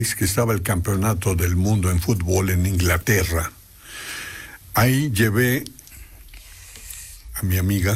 es que estaba el campeonato del mundo en fútbol en Inglaterra. Ahí llevé a mi amiga,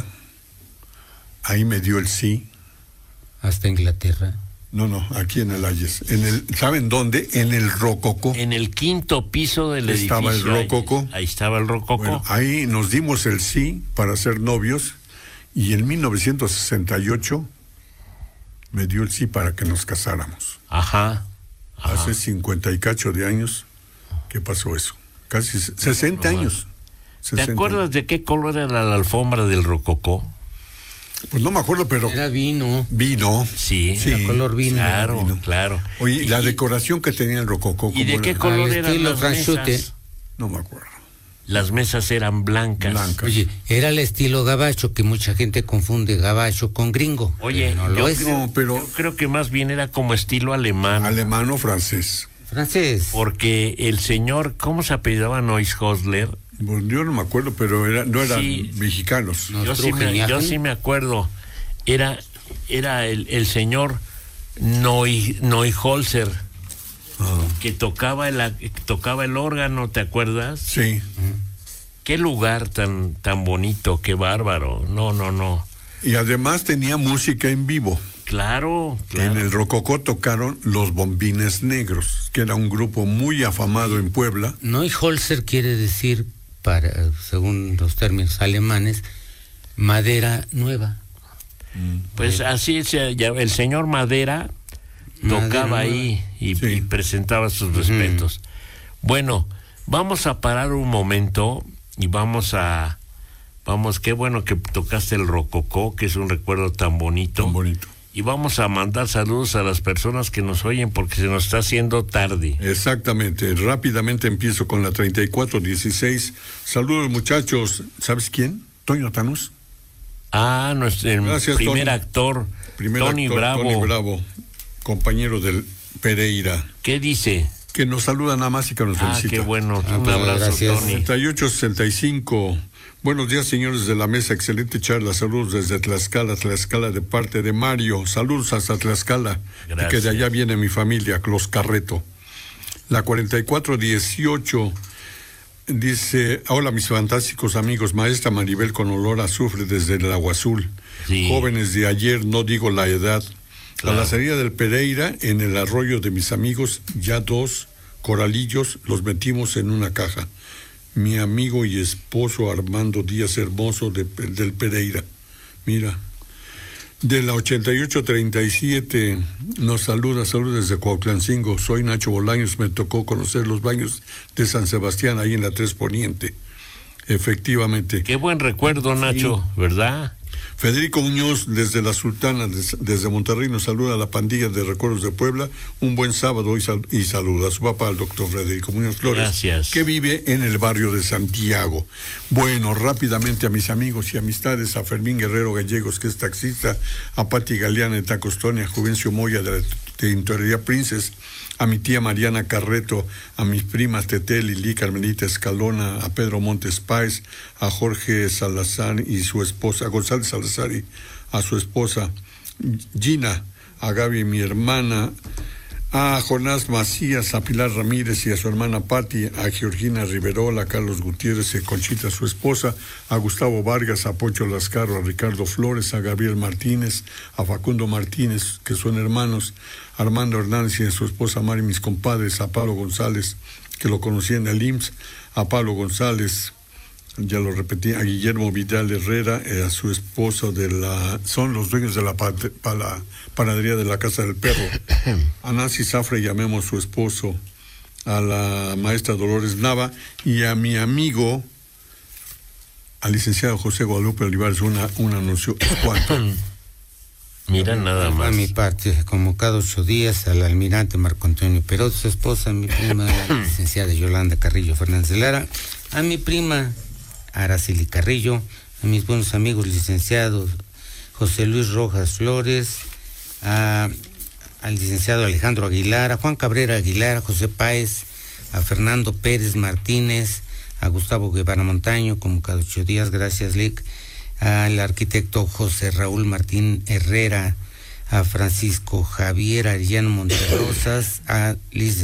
ahí me dio el sí. ¿Hasta Inglaterra? No, aquí en el Ayes. ¿Saben dónde? En el Rococó. En el quinto piso del edificio. Estaba el Rococó. Ahí estaba el Rococó. Bueno, ahí nos dimos el sí para ser novios, y en 1968 me dio el sí para que nos casáramos. Ajá. Hace 50 y cacho de años que pasó eso. Casi 60 años. 60. ¿Te acuerdas de qué color era la alfombra del Rococó? Pues no me acuerdo, pero... Era vino. Vino. Sí. Era color vino. Claro, vino. claro. Oye, la decoración que tenía el Rococó... ¿Y de qué color eran las mesas? No me acuerdo. Las mesas eran blancas. Oye, era el estilo gabacho, que mucha gente confunde gabacho con gringo. Oye, yo creo que más bien era como estilo alemán. Alemán o francés. Francés. Porque el señor, ¿cómo se apellidaba Neushosler? Pues yo no me acuerdo, pero no eran mexicanos. Yo sí me acuerdo. Era el señor Neuholzer. Que tocaba el órgano, ¿te acuerdas? Sí. Qué lugar tan bonito, qué bárbaro. No. Y además tenía música en vivo. Claro. En el Rococó tocaron Los Bombines Negros, que era un grupo muy afamado en Puebla. Neuholzer quiere decir, según los términos alemanes, madera nueva. Pues así el señor Madera tocaba ahí y presentaba sus respetos. Bueno, vamos a parar un momento y qué bueno que tocaste el Rococó, que es un recuerdo tan bonito. Tan bonito. Y vamos a mandar saludos a las personas que nos oyen porque se nos está haciendo tarde. Exactamente. Rápidamente empiezo con la 3416. Saludos, muchachos. ¿Sabes quién? Toño Tanús. Nuestro primer actor, Tony Bravo. Compañero del Pereira. ¿Qué dice? Que nos saluda nada más y que nos felicita. Qué bueno. Un abrazo, gracias. Tony. 3865. Buenos días, señores de la mesa. Excelente charla. Saludos desde Tlaxcala, de parte de Mario. Saludos hasta Tlaxcala. Gracias. Que de allá viene mi familia, Los Carreto. La 4418 dice: hola, mis fantásticos amigos. Maestra Maribel con olor a azufre desde el Agua Azul. Sí. Jóvenes de ayer, no digo la edad. Claro. A la salida del Pereira, en el arroyo de mis amigos, ya 2 coralillos los metimos en una caja. Mi amigo y esposo Armando Díaz Hermoso del Pereira. Mira. De la 8837 nos saludos desde Cuautlancingo. Soy Nacho Bolaños, me tocó conocer los baños de San Sebastián ahí en la 3 Poniente. Efectivamente. Qué buen recuerdo, Nacho, sí. ¿Verdad? Federico Muñoz, desde la Sultana, desde Monterrey, nos saluda a la pandilla de Recuerdos de Puebla. Un buen sábado y saluda a su papá, el doctor Federico Muñoz Flores. Gracias. Que vive en el barrio de Santiago. Bueno, rápidamente a mis amigos y amistades, a Fermín Guerrero Gallegos, que es taxista, a Pati Galeana de Tacostonia, a Juvencio Moya de la Tintorería Princes, a mi tía Mariana Carreto, a mis primas Tete, Lili, Carmelita Escalona, a Pedro Montes Páez, a Jorge Salazar y su esposa, a González Salazar y a su esposa Gina, a Gaby, mi hermana, a Jonás Macías, a Pilar Ramírez y a su hermana Pati, a Georgina Riverola, a Carlos Gutiérrez y a Conchita, su esposa, a Gustavo Vargas, a Pocho Lascaro, a Ricardo Flores, a Gabriel Martínez, a Facundo Martínez, que son hermanos, a Armando Hernández y a su esposa Mari, mis compadres, a Pablo González, que lo conocí en el IMSS, a Pablo González, ya lo repetí, a Guillermo Vidal Herrera, a su esposo son los dueños de la panadería de la Casa del Perro, a Nancy Zafra, llamemos su esposo, a la maestra Dolores Nava y a mi amigo, al licenciado José Guadalupe Olivares, un anuncio. ¿Cuánto? Mira, nada más. A mi parte, convocado 8 días al almirante Marco Antonio Perot, su esposa, mi prima, la licenciada Yolanda Carrillo Fernández de Lara, a mi prima Araceli Carrillo, a mis buenos amigos licenciados José Luis Rojas Flores, al licenciado Alejandro Aguilar, a Juan Cabrera Aguilar, a José Páez, a Fernando Pérez Martínez, a Gustavo Guevara Montaño, convocado 8 días, gracias Lic, al arquitecto José Raúl Martín Herrera, a Francisco Javier Arellano Monterrosas, a Liz